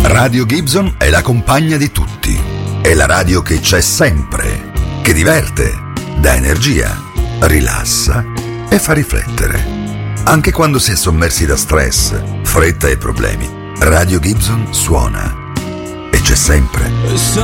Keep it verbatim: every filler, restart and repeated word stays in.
Radio Gibson è la compagna di tutti. È la radio che c'è sempre, che diverte, dà energia, rilassa e fa riflettere. Anche quando si è sommersi da stress, fretta e problemi, Radio Gibson suona e c'è sempre.